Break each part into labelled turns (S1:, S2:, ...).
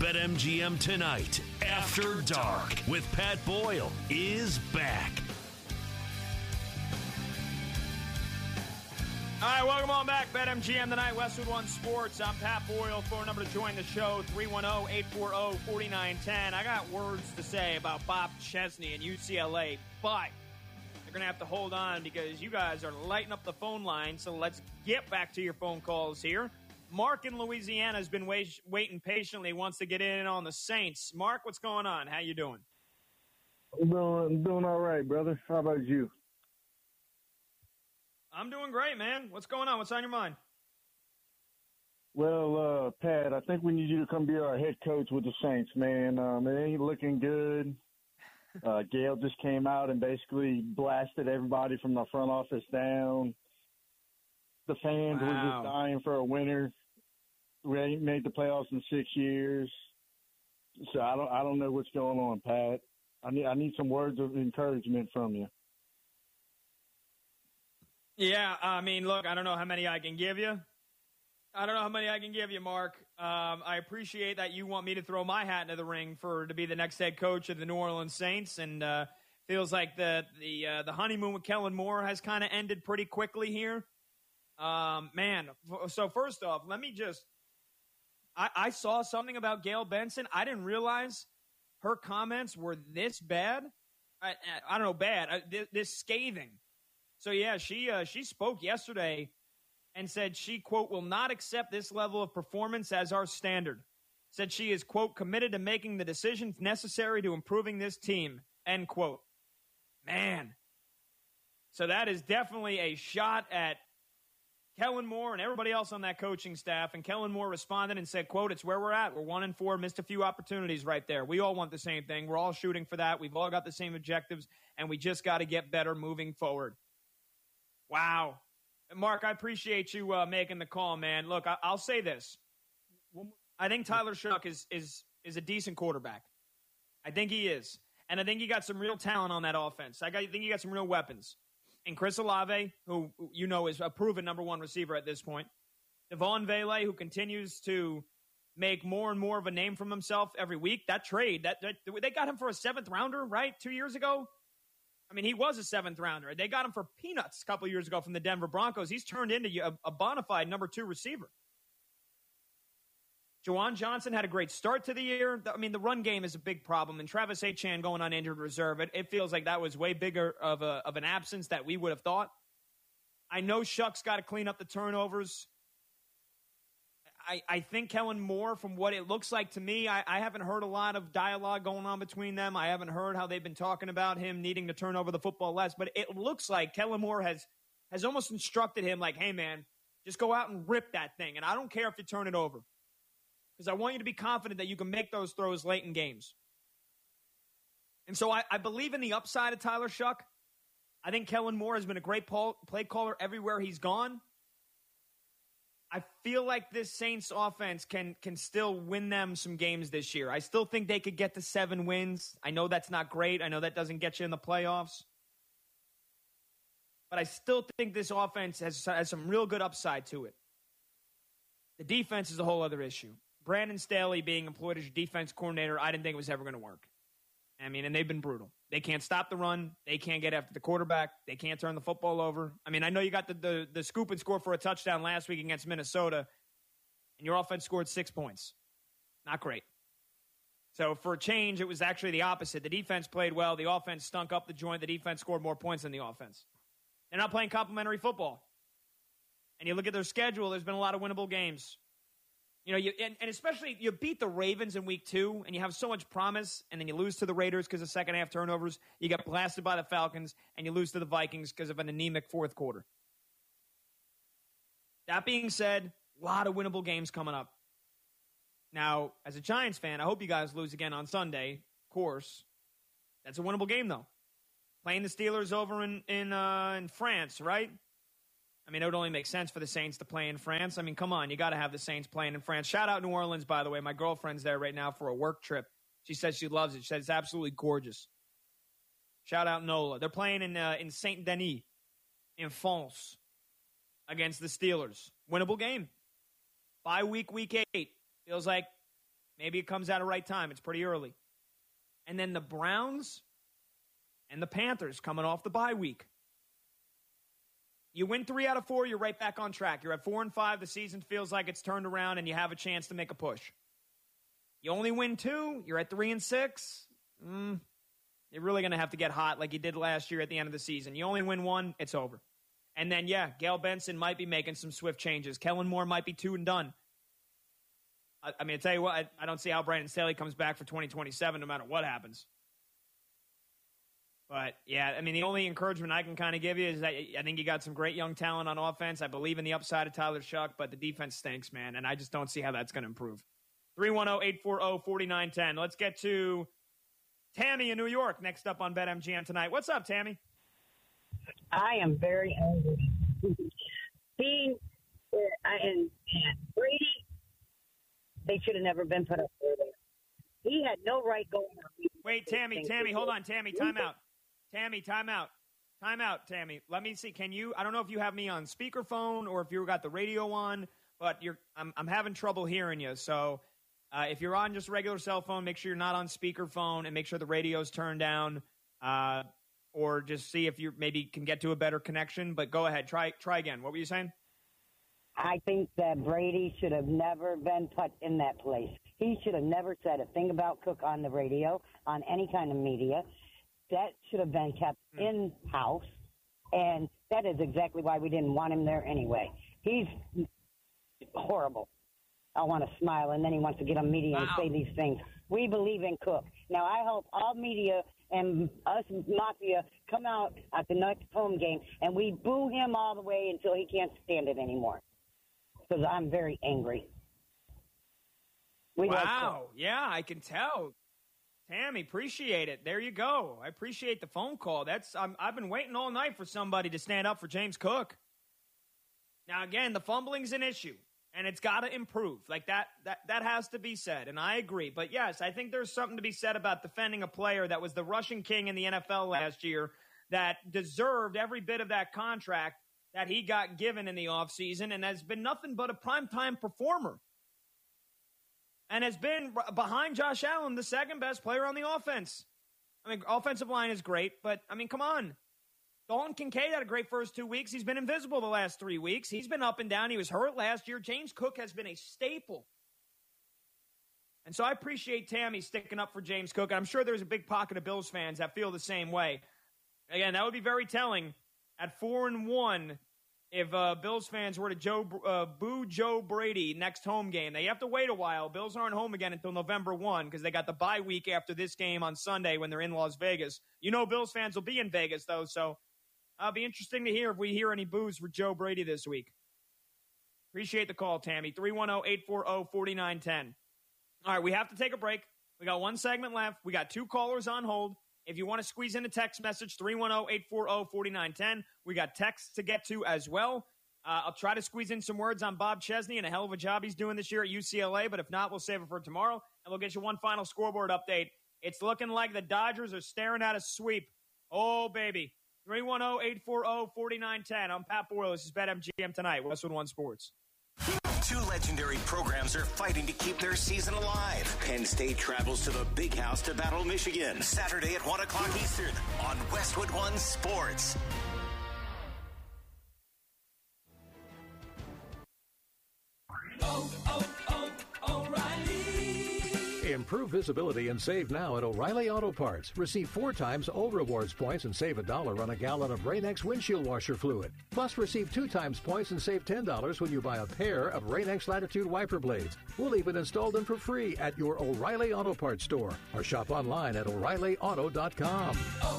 S1: BetMGM Tonight, After Dark, with Pat Boyle, is back.
S2: All right, welcome on back. BetMGM Tonight, Westwood One Sports. I'm Pat Boyle. Phone number to join the show, 310-840-4910. I got words to say about Bob Chesney and UCLA, but you're going to have to hold on because you guys are lighting up the phone line, so let's get back to your phone calls here. Mark in Louisiana has been waiting patiently, wants to get in on the Saints. Mark, what's going on? How you doing?
S3: I'm doing all right, brother. How about you?
S2: I'm doing great, man. What's going on? What's on your mind?
S3: Well, Pat, I think we need you to come be our head coach with the Saints, man. It ain't looking good. Gail just came out and basically blasted everybody from the front office down. The fans were just dying for a winner. We ain't made the playoffs in 6 years. So I don't know what's going on, Pat. I need some words of encouragement from you.
S2: Yeah, I mean, look, I don't know how many I can give you. Mark. I appreciate that you want me to throw my hat into the ring to be the next head coach of the New Orleans Saints, and feels like the honeymoon with Kellen Moore has kind of ended pretty quickly here. Man, so first off, let me just I saw something about Gail Benson. I didn't realize her comments were this bad. I don't know, bad. This scathing. So, yeah, she spoke yesterday and said she, quote, will not accept this level of performance as our standard. Said she is, quote, committed to making the decisions necessary to improving this team, end quote. Man. So that is definitely a shot at Kellen Moore and everybody else on that coaching staff. And Kellen Moore responded and said, quote, it's where we're at. We're 1-4, missed a few opportunities right there. We all want the same thing. We're all shooting for that. We've all got the same objectives, and we just got to get better moving forward. Wow. Mark, I appreciate you making the call, man. Look, I'll say this. I think Tyler Shough is a decent quarterback. I think he is. And I think he got some real talent on that offense. I think he got some real weapons. And Chris Olave, who you know is a proven number one receiver at this point. Devon Vele, who continues to make more and more of a name for himself every week. That trade, they got him for a 7th rounder, right, 2 years ago? I mean, he was a 7th rounder. They got him for peanuts a couple years ago from the Denver Broncos. He's turned into a bona fide number 2 receiver. Juwan Johnson had a great start to the year. I mean, the run game is a big problem, and Travis Etienne going on injured reserve. It feels like that was way bigger of an absence that we would have thought. I know Shuck's got to clean up the turnovers. I think Kellen Moore, from what it looks like to me, I haven't heard a lot of dialogue going on between them. I haven't heard how they've been talking about him needing to turn over the football less. But it looks like Kellen Moore has almost instructed him like, hey, man, just go out and rip that thing. And I don't care if you turn it over, because I want you to be confident that you can make those throws late in games. And so I believe in the upside of Tyler Shough. I think Kellen Moore has been a great play caller everywhere he's gone. I feel like this Saints offense can still win them some games this year. I still think they could get to 7 wins. I know that's not great. I know that doesn't get you in the playoffs. But I still think this offense has some real good upside to it. The defense is a whole other issue. Brandon Staley being employed as your defense coordinator, I didn't think it was ever going to work. I mean, and they've been brutal. They can't stop the run. They can't get after the quarterback. They can't turn the football over. I mean, I know you got the scoop and score for a touchdown last week against Minnesota, and your offense scored 6 points. Not great. So for a change, it was actually the opposite. The defense played well. The offense stunk up the joint. The defense scored more points than the offense. They're not playing complimentary football. And you look at their schedule, there's been a lot of winnable games. You know, and especially you beat the Ravens in week 2, and you have so much promise, and then you lose to the Raiders because of second half turnovers. You get blasted by the Falcons, and you lose to the Vikings because of an anemic fourth quarter. That being said, a lot of winnable games coming up. Now, as a Giants fan, I hope you guys lose again on Sunday. Of course, that's a winnable game, though. Playing the Steelers over in France, right? I mean, it would only make sense for the Saints to play in France. I mean, come on, you got to have the Saints playing in France. Shout out New Orleans, by the way. My girlfriend's there right now for a work trip. She says she loves it. She says it's absolutely gorgeous. Shout out Nola. They're playing in Saint Denis, in France, against the Steelers. Winnable game. Bye week 8. Feels like Maybe it comes out at right time. It's pretty early. And then the Browns and the Panthers coming off the bye week. You win 3 out of 4, you're right back on track. You're at 4-5. The season feels like it's turned around, and you have a chance to make a push. You only win 2, you're at 3-6. You're really going to have to get hot like you did last year at the end of the season. You only win 1, it's over. And then, Gail Benson might be making some swift changes. Kellen Moore might be 2 and done. I mean, I tell you what, I don't see how Brandon Staley comes back for 2027 no matter what happens. But, I mean, the only encouragement I can kind of give you is that I think you got some great young talent on offense. I believe in the upside of Tyler Shuck, but the defense stinks, man, and I just don't see how that's going to improve. 310-840-4910. Let's get to Tammy in New York next up on BetMGM tonight. What's up, Tammy?
S4: I am very angry. Being and Brady, they should have never been put up there. He had no right going on.
S2: Wait, Tammy, hold on. Tammy, time out. Tammy, time out. Time out, Tammy. Let me see. Can you? I don't know if you have me on speakerphone or if you got the radio on, but I'm having trouble hearing you. So if you're on just regular cell phone, make sure you're not on speakerphone and make sure the radio's turned down. Or just see if you maybe can get to a better connection. But go ahead. Try again. What were you saying?
S4: I think that Brady should have never been put in that place. He should have never said a thing about Cook on the radio, on any kind of media. That should have been kept in-house, and that is exactly why we didn't want him there anyway. He's horrible. I want to smile, and then he wants to get on media and say these things. We believe in Cook. Now, I hope all media and us Mafia come out at the next home game, and we boo him all the way until he can't stand it anymore, because I'm very angry.
S2: Wow. Yeah, I can tell. Tammy, appreciate it. There you go. I appreciate the phone call. I've been waiting all night for somebody to stand up for James Cook. Now, again, the fumbling's an issue, and it's got to improve. Like, that has to be said, and I agree. But, yes, I think there's something to be said about defending a player that was the rushing king in the NFL last year that deserved every bit of that contract that he got given in the offseason and has been nothing but a primetime performer. And has been, behind Josh Allen, the second best player on the offense. I mean, offensive line is great, but, I mean, come on. Dalton Kincaid had a great first 2 weeks. He's been invisible the last 3 weeks. He's been up and down. He was hurt last year. James Cook has been a staple. And so I appreciate Tammy sticking up for James Cook. And I'm sure there's a big pocket of Bills fans that feel the same way. Again, that would be very telling at 4-1 if Bills fans were to boo Joe Brady next home game. They have to wait a while. Bills aren't home again until November 1 because they got the bye week after this game on Sunday when they're in Las Vegas. You know Bills fans will be in Vegas, though, so it'll be interesting to hear if we hear any boos for Joe Brady this week. Appreciate the call, Tammy. 310-840-4910. All right, we have to take a break. We got one segment left. We got 2 callers on hold. If you want to squeeze in a text message, 310-840-4910. We got texts to get to as well. I'll try to squeeze in some words on Bob Chesney and a hell of a job he's doing this year at UCLA, but if not, we'll save it for tomorrow, and we'll get you one final scoreboard update. It's looking like the Dodgers are staring at a sweep. Oh, baby. 310-840-4910. I'm Pat Boyle. This is BetMGM tonight. Westwood One Sports.
S5: 2 legendary programs are fighting to keep their season alive. Penn State travels to the Big House to battle Michigan. Saturday at 1 o'clock Eastern on Westwood One Sports.
S6: Improve visibility and save now at O'Reilly Auto Parts. Receive 4 times O Rewards points and save $1 on a gallon of Rain-X windshield washer fluid. Plus, receive 2 times points and save $10 when you buy a pair of Rain-X Latitude wiper blades. We'll even install them for free at your O'Reilly Auto Parts store or shop online at O'ReillyAuto.com.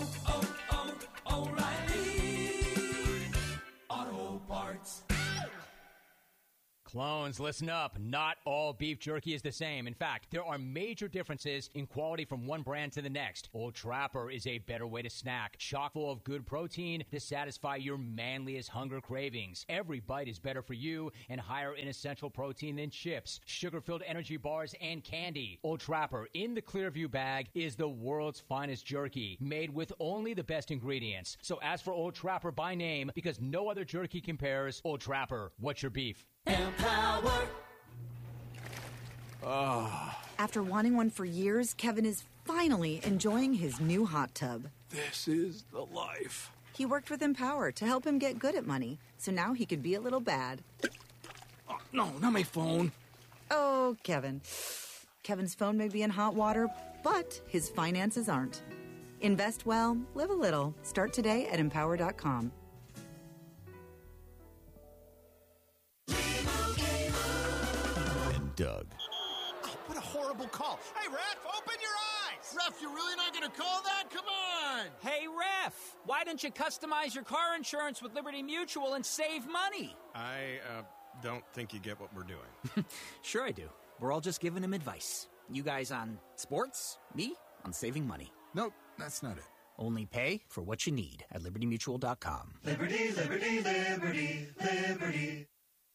S7: O'Reilly Auto Parts.
S8: Clones, listen up. Not all beef jerky is the same. In fact, there are major differences in quality from one brand to the next. Old Trapper is a better way to snack, chock full of good protein to satisfy your manliest hunger cravings. Every bite is better for you and higher in essential protein than chips, sugar-filled energy bars, and candy. Old Trapper in the Clearview bag is the world's finest jerky, made with only the best ingredients. So ask for Old Trapper by name because no other jerky compares. Old Trapper, what's your beef?
S7: Empower.
S9: After wanting one for years, Kevin is finally enjoying his new hot tub.
S10: This is the life.
S9: He worked with Empower to help him get good at money, so now he could be a little bad.
S10: Oh, no, not my phone.
S9: Oh, Kevin. Kevin's phone may be in hot water, but his finances aren't. Invest well, live a little. Start today at Empower.com.
S11: And Doug.
S12: Oh, what a horrible call. Hey, Ref, open your eyes. Ref, you're really not going to call that? Come on.
S13: Hey, Ref, why don't you customize your car insurance with Liberty Mutual and save money?
S14: I don't think you get what we're doing.
S13: Sure I do. We're all just giving him advice. You guys on sports, me on saving money.
S12: Nope, that's not it.
S13: Only pay for what you need at LibertyMutual.com.
S7: Liberty, liberty, liberty, liberty.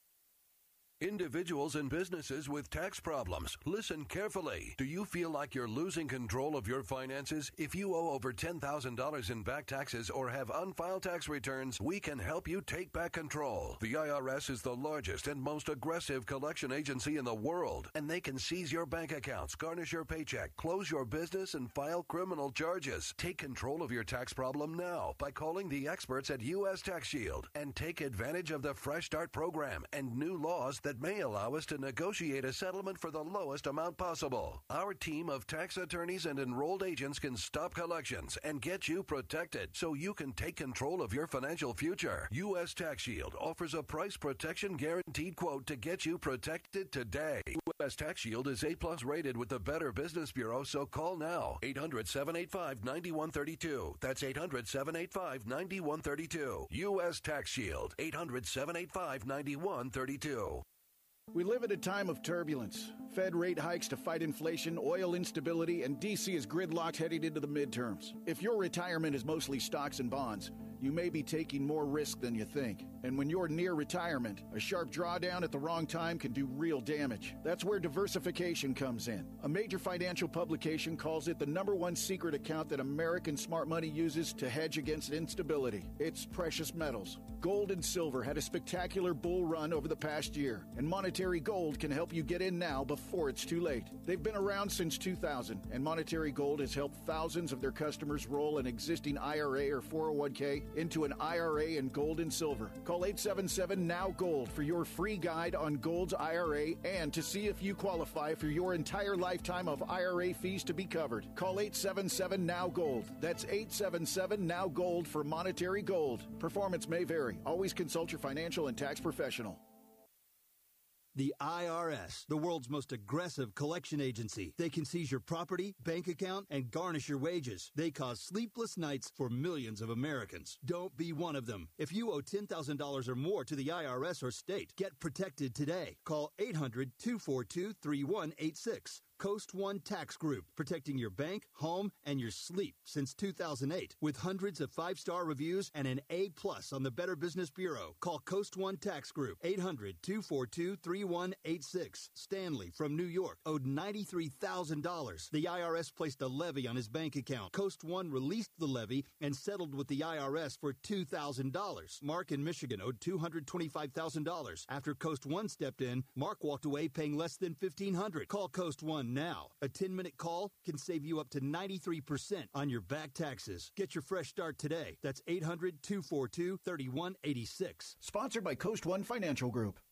S15: Individuals and businesses with tax problems, listen carefully. Do you feel like you're losing control of your finances? If you owe over $10,000 in back taxes or have unfiled tax returns, we can help you take back control. The IRS is the largest and most aggressive collection agency in the world, and they can seize your bank accounts, garnish your paycheck, close your business, and file criminal charges. Take control of your tax problem now by calling the experts at U.S. Tax Shield and take advantage of the Fresh Start program and new laws that may allow us to negotiate a settlement for the lowest amount possible. Our team of tax attorneys and enrolled agents can stop collections and get you protected so you can take control of your financial future. U.S. Tax Shield offers a price protection guaranteed quote to get you protected today. U.S. Tax Shield is A+ rated with the Better Business Bureau, so call now. 800-785-9132. That's 800-785-9132. U.S. Tax Shield. 800-785-9132.
S16: We live at a time of turbulence. Fed rate hikes to fight inflation, oil instability, and D.C. is gridlocked heading into the midterms. If your retirement is mostly stocks and bonds, you may be taking more risk than you think. And when you're near retirement, a sharp drawdown at the wrong time can do real damage. That's where diversification comes in. A major financial publication calls it the #1 secret account that American smart money uses to hedge against instability. It's precious metals. Gold and silver had a spectacular bull run over the past year, and Monetary Gold can help you get in now before it's too late. They've been around since 2000, and Monetary Gold has helped thousands of their customers roll an existing IRA or 401k into an IRA in gold and silver. Call 877-NOW-GOLD for your free guide on Gold's IRA and to see if you qualify for your entire lifetime of IRA fees to be covered. Call 877-NOW-GOLD. That's 877-NOW-GOLD for Monetary Gold. Performance may vary. Always consult your financial and tax professional.
S17: The IRS, the world's most aggressive collection agency. They can seize your property, bank account, and garnish your wages. They cause sleepless nights for millions of Americans. Don't be one of them. If you owe $10,000 or more to the IRS or state, get protected today. Call 800-242-3186. Coast One Tax Group, protecting your bank, home, and your sleep since 2008. With hundreds of 5-star reviews and an A+ on the Better Business Bureau. Call Coast One Tax Group, 800-242-3186. Stanley from New York owed $93,000. The IRS placed a levy on his bank account. Coast One released the levy and settled with the IRS for $2,000. Mark in Michigan owed $225,000. After Coast One stepped in, Mark walked away paying less than $1,500. Call Coast One now. A 10-minute call can save you up to 93% on your back taxes. Get your fresh start today. That's 800-242-3186.
S16: Sponsored by Coast One Financial Group.